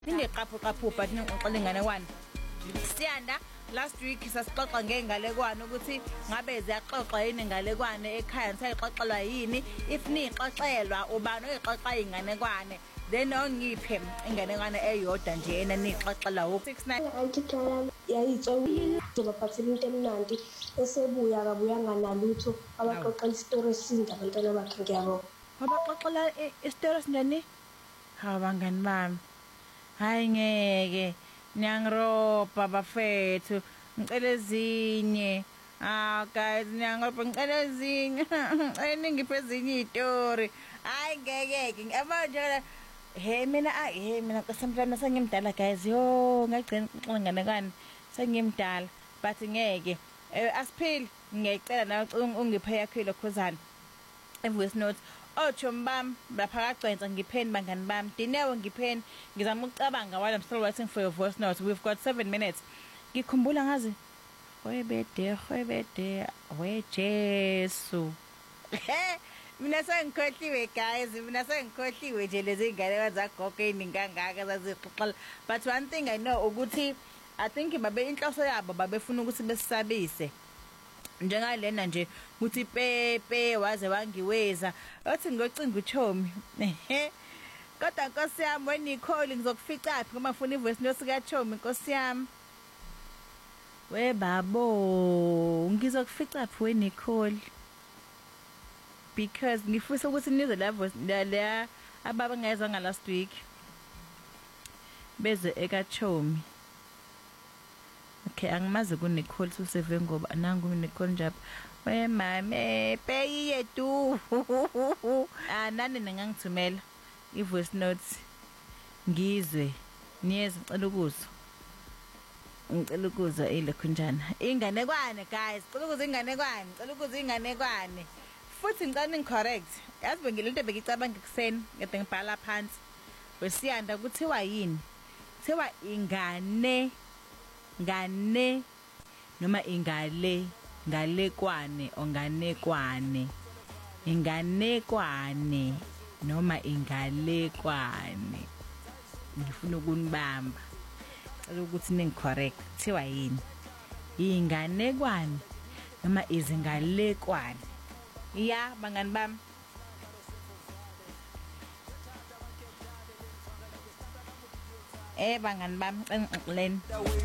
Ningeqaphu but ngixoxela inganekwane. Siyanda last week sasixoxa ngengalekwane ukuthi ngabe ziyaxoxa yini ingalekwane ekhaya nisayixoxelwa yini if nixoxelwa ubani oyixoxa inganekwane then ongiphe inganekwane eyodwa nje enanixoxela u69 antiqala yayitsoba phathele into emnandi esebuya akabuyanga nalutho abaxoxela isitori esinza abantwana bakhe ngiyabonga abaxoxela isitori esinjani bangani bami hayi ngeke nyangropa bafethu ngicela ezinye guys nyangropa ngicela ezinye ningiphe ezinye izitori hayi ngeke abanje mina kasemhlanje sengimdala guys yo ngagcina ngixoxa nganekani sengimdala but ngeke asiphili ngiyacela nawe ungiphe yakho lokhuzana voice note chombam lapha kagcwenza ngipheni bangani bami dinewe ngipheni ngizama ukucabanga while I'm still waiting for your voice note. We've got 7 minutes. Ngikhumbula ngazi webede wejesu mina sengikhohliwe guys mina sengikhohliwe nje lezi ngane zagogo eningangaka zazixoxela but one thing I know ukuthi I think babe inhloso yabo babefuna ukuthi besisabise njengalena nje ukuthi pepe waze wangiweza othi ngocinga uChomi kodwa Nkosi yami weNicole ngizokufica aphi ngoba ngifuna ivoice note kaChomi Nkosi yami webabo ngizokufica aphi weNicole because ngifisa ukuthi nizwe la voice la ababa ngayezwanga last week beze ekaChomi. Okay, angimazi kuNicole suseve ngoba nangu uNicole njalo. We mame peyiye tu. Nani ningangithumela ivoice notes ngizwe niyeza ngicela ukuzwa ile khunjana. Inganekwane guys, ngicela ukuzwa inganekwane. Futhi ngicela incorrect. Yazi bengilinto bekicabanga ekseni, kade ngibhala phansi. Wesiyanda kuthiwa yini? Kuthiwa ingane noma ingalekwane onganekwane inganekwane noma ingalekwane ngifuna ukunibamba cela ukuthi ningicorrect thiwa yini inganekwane noma izingalekwane ya bangani bami bangani bami ngixoleni